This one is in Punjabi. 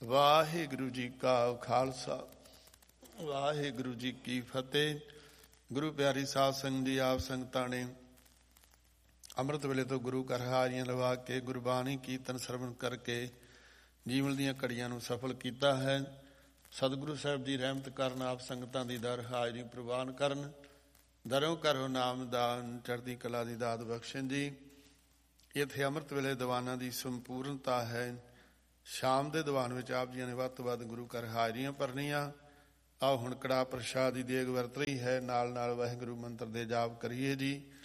ਵਾਹਿਗੁਰੂ ਜੀ ਕਾ ਖਾਲਸਾ ਵਾਹਿਗੁਰੂ ਜੀ ਕੀ ਫਤਿਹ। ਗੁਰੂ ਪਿਆਰੀ ਸਾਧ ਸੰਗਤ ਜੀ, ਆਪ ਸੰਗਤਾਂ ਨੇ ਅੰਮ੍ਰਿਤ ਵੇਲੇ ਤੋਂ ਗੁਰੂ ਘਰ ਹਾਜ਼ਰੀਆਂ ਲਵਾ ਕੇ ਗੁਰਬਾਣੀ ਕੀਰਤਨ ਸਰਵਣ ਕਰਕੇ ਜੀਵਨ ਦੀਆਂ ਘੜੀਆਂ ਨੂੰ ਸਫਲ ਕੀਤਾ ਹੈ। ਸਤਿਗੁਰੂ ਸਾਹਿਬ ਦੀ ਰਹਿਮਤ ਕਰਨ, ਆਪ ਸੰਗਤਾਂ ਦੀ ਦਰ ਹਾਜ਼ਰੀ ਪ੍ਰਵਾਨ ਕਰਨ, ਦਰੋਂ ਕਰੋ ਨਾਮ ਦਾਨ, ਚੜ੍ਹਦੀ ਕਲਾ ਦੀ ਦਾਤ ਬਖਸ਼ਣ ਜੀ। ਇੱਥੇ ਅੰਮ੍ਰਿਤ ਵੇਲੇ ਦੀਵਾਨਾਂ ਦੀ ਸੰਪੂਰਨਤਾ ਹੈ। ਸ਼ਾਮ ਦੇ ਦੀਵਾਨ ਵਿੱਚ ਆਪ ਜੀਆਂ ਨੇ ਵੱਧ ਤੋਂ ਵੱਧ ਗੁਰੂ ਘਰ ਹਾਜ਼ਰੀਆਂ ਭਰਨੀਆਂ। ਆਓ ਹੁਣ ਕੜਾਹ ਪ੍ਰਸ਼ਾਦ ਦੀ ਦੇਗ ਵਰਤ ਰਹੀ ਹੈ, ਨਾਲ ਨਾਲ ਵਾਹਿਗੁਰੂ ਮੰਤਰ ਦੇ ਜਾਪ ਕਰੀਏ ਜੀ।